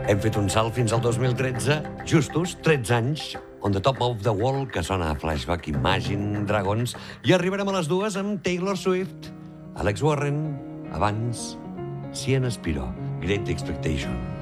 Hem fet un salt fins al 2013, justos 13 anys, On the Top of the World, que sona a Flashback, Imagine Dragons, i arribarem a les 2 amb Taylor Swift, Alex Warren, abans, Sienna Spiro, Great Expectation.